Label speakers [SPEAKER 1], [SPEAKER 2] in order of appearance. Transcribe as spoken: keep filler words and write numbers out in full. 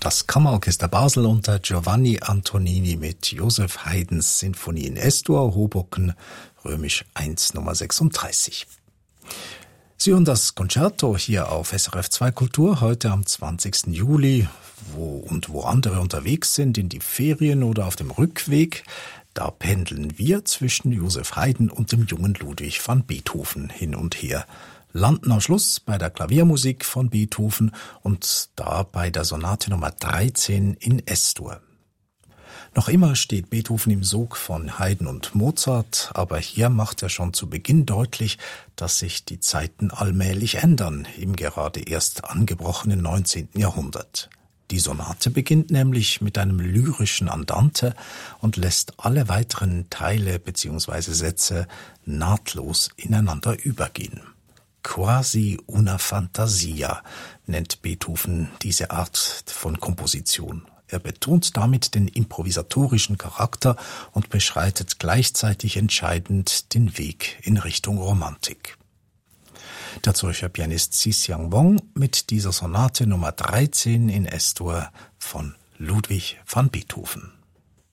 [SPEAKER 1] Das Kammerorchester Basel unter Giovanni Antonini mit Joseph Haydns Sinfonie in Es-Dur, Hoboken, römisch eins Nummer sechsunddreißig. Sie hören das Concerto hier auf S R F zwei Kultur heute am zwanzigsten Juli, wo und wo andere unterwegs sind, in die Ferien oder auf dem Rückweg. Da pendeln wir zwischen Joseph Haydn und dem jungen Ludwig van Beethoven hin und her, landen am Schluss bei der Klaviermusik von Beethoven und da bei der Sonate Nummer dreizehn in Es-Dur. Noch immer steht Beethoven im Sog von Haydn und Mozart, aber hier macht er schon zu Beginn deutlich, dass sich die Zeiten allmählich ändern im gerade erst angebrochenen neunzehnten Jahrhundert. Die Sonate beginnt nämlich mit einem lyrischen Andante und lässt alle weiteren Teile bzw. Sätze nahtlos ineinander übergehen. Quasi una fantasia nennt Beethoven diese Art von Komposition. Er betont damit den improvisatorischen Charakter und beschreitet gleichzeitig entscheidend den Weg in Richtung Romantik. Der Zürcher Pianist Xi-Xiang Wong mit dieser Sonate Nummer dreizehn in Es-Dur von Ludwig van Beethoven.